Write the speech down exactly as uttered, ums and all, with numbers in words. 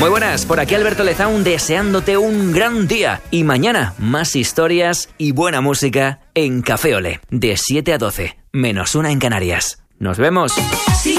Muy buenas, por aquí Alberto Lezaun deseándote un gran día. Y mañana, más historias y buena música en Café Olé, de siete a doce, menos una en Canarias. ¡Nos vemos!